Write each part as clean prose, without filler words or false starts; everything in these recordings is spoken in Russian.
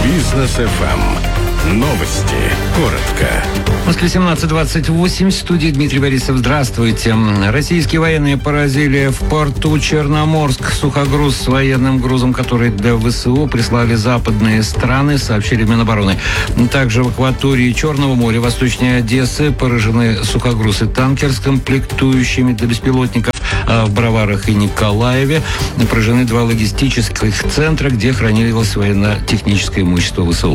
Бизнес FM. Новости. Коротко. В Москве 17:28. В студии Дмитрий Борисов. Здравствуйте. Российские военные поразили в порту Черноморск сухогруз с военным грузом, который для ВСУ прислали западные страны, сообщили в Минобороны. Также в акватории Черного моря, восточнее Одессы, поражены сухогруз и танкер с комплектующими для беспилотников. А в Броварах и Николаеве поражены 2 логистических центра, где хранилось военно-техническое имущество ВСУ.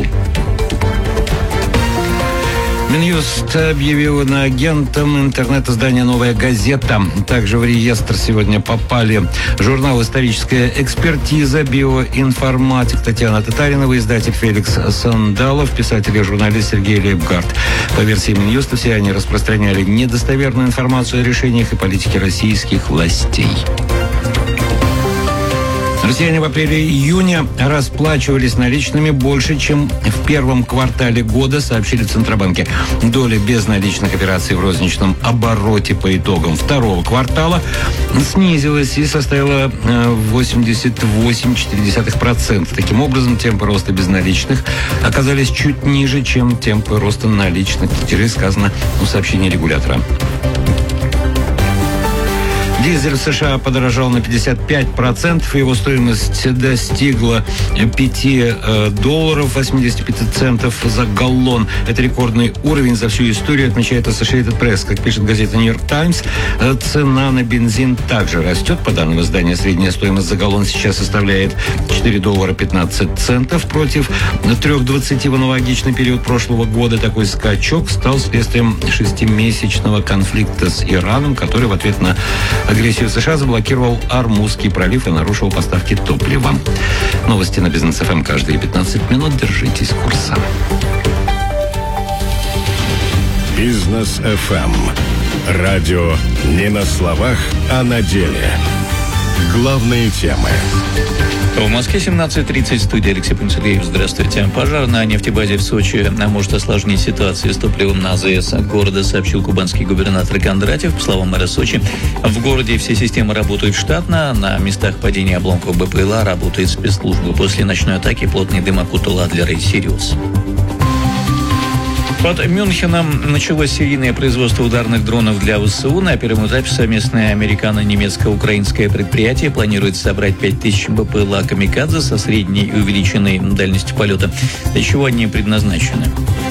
Минюст объявил иноагентом интернет-издание «Новая газета». Также в реестр сегодня попали журнал «Историческая экспертиза», биоинформатик Татьяна Татаринова, издатель Феликс Сандалов, писатель и журналист Сергей Лейбгард. По версии Минюста, все они распространяли недостоверную информацию о решениях и политике российских властей. Россияне в апреле-июне расплачивались наличными больше, чем в первом квартале года, сообщили в Центробанке. Доля безналичных операций в розничном обороте по итогам второго квартала снизилась и составила 88,4%. Таким образом, темпы роста безналичных оказались чуть ниже, чем темпы роста наличных. Теперь сказано в сообщении регулятора. Дизель в США подорожал на 55%, его стоимость достигла $5.85 за галлон. Это рекордный уровень за всю историю, отмечает Associated Press. Как пишет газета New York Times, цена на бензин также растет. По данным издания, средняя стоимость за галлон сейчас составляет $4.15 против $3.20 в аналогичный период прошлого года. Такой скачок стал следствием 6-месячного конфликта с Ираном, который в ответ на агрессию США заблокировал Ормузский пролив и нарушил поставки топлива. Новости на Бизнес ФМ каждые 15 минут. Держитесь курса. Бизнес FM. Радио не на словах, а на деле. Главные темы. В Москве 17:30, студия Алексей Панцелеев. Здравствуйте. Пожар на нефтебазе в Сочи может осложнить ситуацию с топливом на АЗС города, сообщил кубанский губернатор Кондратьев. По словам мэра Сочи, в городе все системы работают штатно. На местах падения обломков БПЛА работает спецслужба. После ночной атаки плотный дым окутал Адлер и Сириус. Под Мюнхеном началось серийное производство ударных дронов для ВСУ. На первом этапе совместное американо-немецко-украинское предприятие планирует собрать 5000 БПЛА «Камикадзе» со средней и увеличенной дальностью полета. Для чего они предназначены?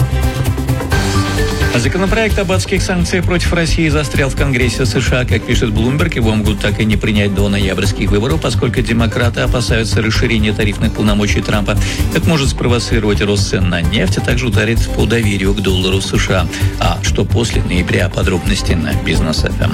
Законопроект об адских санкциях против России застрял в Конгрессе США. Как пишет Bloomberg, его могут так и не принять до ноябрьских выборов, поскольку демократы опасаются расширения тарифных полномочий Трампа. Это может спровоцировать рост цен на нефть, а также ударит по доверию к доллару США. А что после ноября? Подробности на Бизнес FM.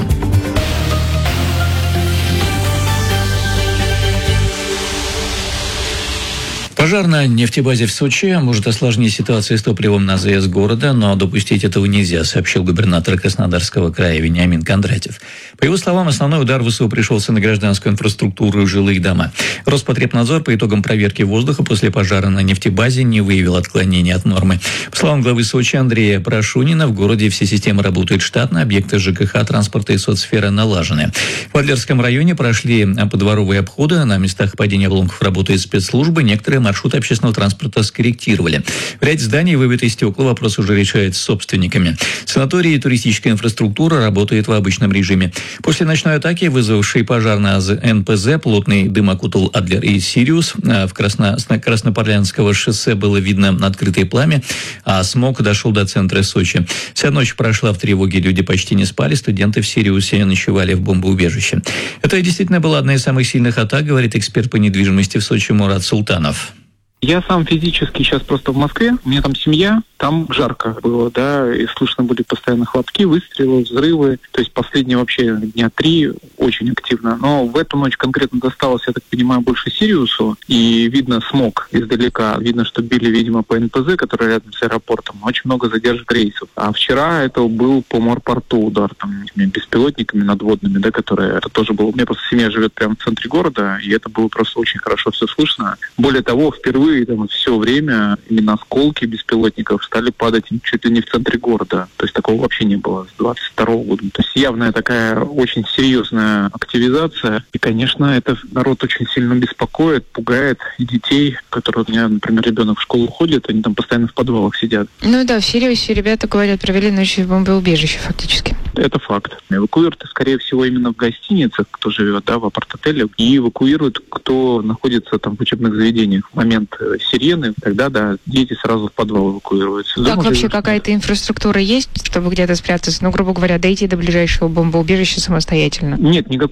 Пожар на нефтебазе в Сочи может осложнить ситуацию с топливом на АЗС города, но допустить этого нельзя, сообщил губернатор Краснодарского края Вениамин Кондратьев. По его словам, основной удар ВСУ пришелся на гражданскую инфраструктуру и жилые дома. Роспотребнадзор по итогам проверки воздуха после пожара на нефтебазе не выявил отклонений от нормы. По словам главы Сочи Андрея Прошунина, в городе все системы работают штатно, объекты ЖКХ, транспорта и соцсферы налажены. В Адлерском районе прошли подворовые обходы, на местах падения обломков работают спецслужбы, некоторые маршруты общественного транспорта скорректировали. В ряде зданий выбиты стекла, вопрос уже решается с собственниками. Санатории и туристическая инфраструктура работает в обычном режиме. После ночной атаки, вызвавшей пожар на НПЗ, плотный дым окутал Адлер и Сириус. В Краснопорлянского шоссе было видно открытое пламя, а смог дошел до центра Сочи. Вся ночь прошла в тревоге, люди почти не спали, студенты в Сириусе ночевали в бомбоубежище. Это действительно была одна из самых сильных атак, говорит эксперт по недвижимости в Сочи Мурат Султанов. Я сам физически сейчас просто в Москве, у меня там семья, там жарко было, да, и слышно были постоянно хлопки, выстрелы, взрывы, то есть последние вообще дня 3 очень активно. Но в эту ночь конкретно досталось, я так понимаю, больше Сириусу, и видно смог издалека, видно, что били, видимо, по НПЗ, который рядом с аэропортом, очень много задержек рейсов. А вчера это был по морпорту удар, там, беспилотниками надводными, да, которые, это тоже было, у меня просто семья живет прямо в центре города, и это было просто очень хорошо все слышно. Более того, впервые впервые все время именно осколки беспилотников стали падать чуть ли не в центре города. То есть такого вообще не было с 22 года. То есть явная такая очень серьезная активизация. И, конечно, это народ очень сильно беспокоит, пугает и детей, которые у меня, например, ребенок в школу ходит, они там постоянно в подвалах сидят. Ну да, в Сирии все ребята, говорят, провели ночь в бомбоубежище фактически. Это факт. Эвакуируют, скорее всего, именно в гостиницах, кто живет, в апарт-отелях, и эвакуируют, кто находится там в учебных заведениях. В момент сирены, тогда, дети сразу в подвал эвакуируются. Так вообще какая-то инфраструктура есть, чтобы где-то спрятаться? Ну, грубо говоря, дойти до ближайшего бомбоубежища самостоятельно? Нет, никакой